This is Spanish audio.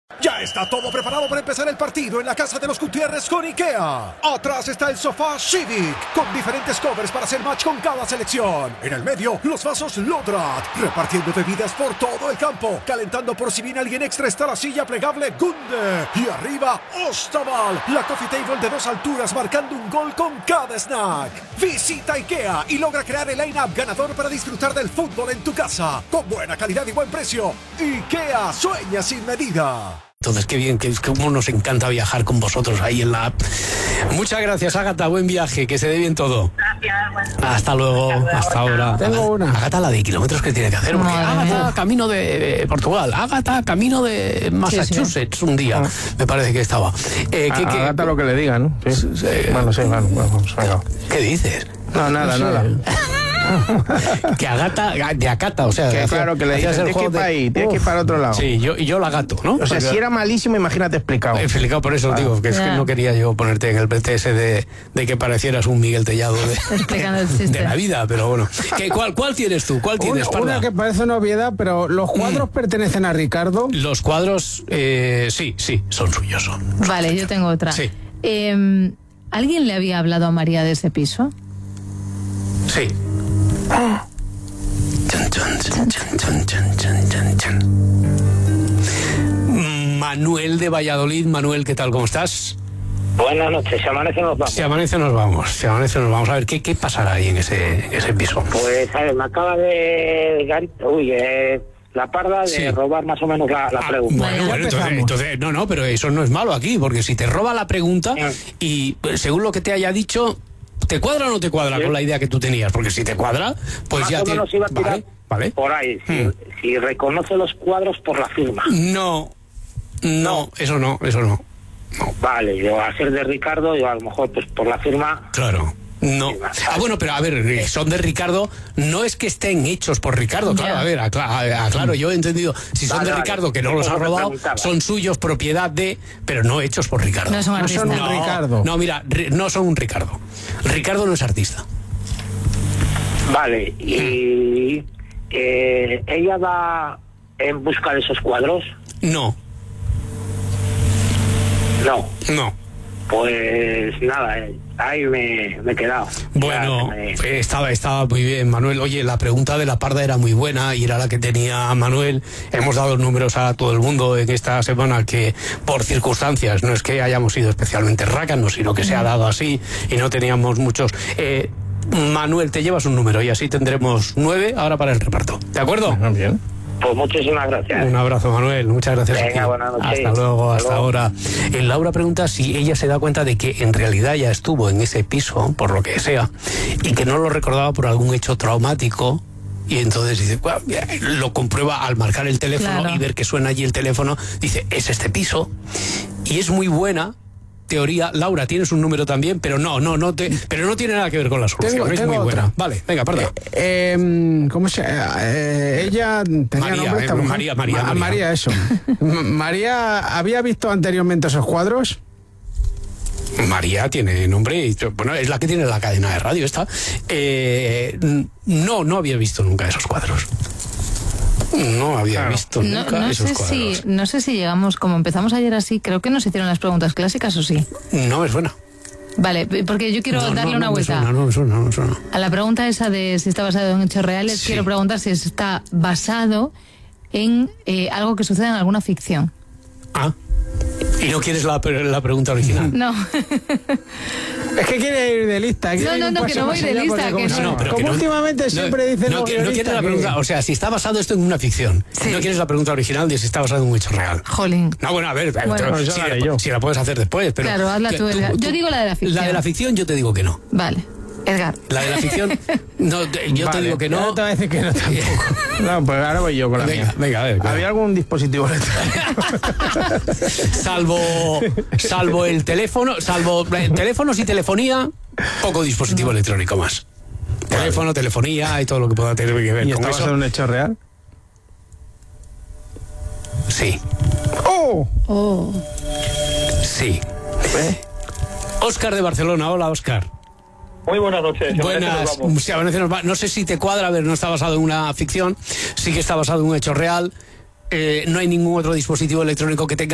Ya está todo preparado para empezar el partido en la casa de los Gutiérrez con IKEA. Atrás está el sofá Civic, con diferentes covers para hacer match con cada selección. En el medio, los vasos Lodrat, repartiendo bebidas por todo el campo. Calentando por si viene alguien extra está la silla plegable Gunde. Y arriba, Ostaval, la coffee table de 2 alturas marcando un gol con cada snack. Visita IKEA y logra crear el line-up ganador para disfrutar del fútbol en tu casa. Con buena calidad y buen precio. IKEA sueña sin medida. Entonces, qué bien, que cómo nos encanta viajar con vosotros ahí en la app. Muchas gracias, Ágata, buen viaje, que se dé bien todo. Gracias. Bueno. Hasta luego, hasta ahora. Tengo una. Ágata, la de kilómetros que tiene que hacer. Porque Ágata, camino de Portugal. Ágata, camino de Massachusetts, un día, me parece que estaba. Ágata lo que le diga, ¿no? Sí. Bueno, sí, vamos, venga. ¿Qué dices? No, nada. Que de Acata, o sea... Que claro, que le dices, tienes que ir para ahí, tienes que ir para otro lado. Sí, yo la gato, ¿no? O sea, si era malísimo, imagínate explicado. Explicado, por eso digo, que es que no quería yo ponerte en el BTS de que parecieras un Miguel Tellado de la vida, pero bueno. ¿Cuál tienes tú? ¿Cuál tienes, Parda? Una que parece una obviedad, pero ¿los cuadros pertenecen a Ricardo? Los cuadros, sí, son suyos. Vale, yo tengo otra. Sí. ¿Alguien le había hablado a María de ese piso? Sí. Manuel de Valladolid. Manuel, ¿qué tal? ¿Cómo estás? Buenas noches, si amanece nos vamos. Si amanece nos vamos. A ver, ¿qué pasará ahí en ese piso? Pues, a ver, me acaba de... la Parda de robar más o menos la pregunta. Bueno, entonces, no, pero eso no es malo aquí, porque si te roba la pregunta y según lo que te haya dicho, ¿te cuadra o no te cuadra con la idea que tú tenías? Porque si te cuadra, pues más ya o menos iba a tirar vale. por ahí. Si reconoce los cuadros por la firma. No, eso no. Vale, yo a ser de Ricardo, yo a lo mejor pues por la firma... Claro. No. Bueno, pero a ver, son de Ricardo, no es que estén hechos por Ricardo, claro, a ver, claro, yo he entendido, si son de Ricardo, que no los ha robado, son suyos, propiedad de, pero no hechos por Ricardo. No son artistas. No son un Ricardo. No, mira, no son un Ricardo. Ricardo no es artista. Vale, y ella va en busca de esos cuadros. No. Pues nada, ahí me he quedado. Bueno, estaba muy bien, Manuel. Oye, la pregunta de la Parda era muy buena y era la que tenía Manuel. Hemos dado números a todo el mundo en esta semana que por circunstancias, no es que hayamos sido especialmente rácanos, sino que se ha dado así y no teníamos muchos. Manuel, te llevas un número y así tendremos 9 ahora para el reparto. ¿De acuerdo? Muy bien. Pues muchísimas gracias. Un abrazo, Manuel. Muchas gracias. Venga, buenas noches. Hasta luego, hasta ahora. Laura pregunta si ella se da cuenta de que en realidad ya estuvo en ese piso, por lo que sea, y que no lo recordaba por algún hecho traumático. Y entonces dice, bueno, lo comprueba al marcar el teléfono y ver que suena allí el teléfono. Dice, es este piso. Y es muy buena teoría. Laura, tienes un número también, pero no tiene nada que ver con la solución. Es muy buena. Vale, venga, Parda. ¿Cómo se ella tenía María, nombre esta mujer? María, eso. María, ¿había visto anteriormente esos cuadros? María tiene nombre, bueno, es la que tiene la cadena de radio esta. No había visto nunca esos cuadros. No había visto nunca esos cuadros. No sé si llegamos, como empezamos ayer así, creo que nos hicieron las preguntas clásicas, ¿o sí? No me suena. Vale, porque yo quiero darle una vuelta. No me suena. A la pregunta esa de si está basado en hechos reales, quiero preguntar si está basado en algo que sucede en alguna ficción. ¿Y no quieres la pregunta original? No. Es que quiere ir de lista. No, que no voy de lista. Como últimamente siempre dicen no quieres la pregunta, o sea, si está basado esto en una ficción, no quieres la pregunta original de si está basado en un hecho real. Jolín. No, bueno, a ver, si la puedes hacer después. Pero claro, hazla tú, Edgar. Yo digo la de la ficción. La de la ficción yo te digo que no. Vale. Edgar. La de la ficción, yo te digo que no. No te voy a decir que no tampoco. No, pues ahora voy yo con la mía. Venga, a ver. ¿Había algún dispositivo electrónico? salvo el teléfono, teléfonos y telefonía, poco dispositivo electrónico más. Teléfono, telefonía y todo lo que pueda tener que ver ¿Y con está eso. basado en un hecho real? Sí. Sí. Óscar de Barcelona. Hola, Óscar. Muy buenas noches. Buenas. No sé si te cuadra, a ver, no está basado en una ficción, sí que está basado en un hecho real. No hay ningún otro dispositivo electrónico que tenga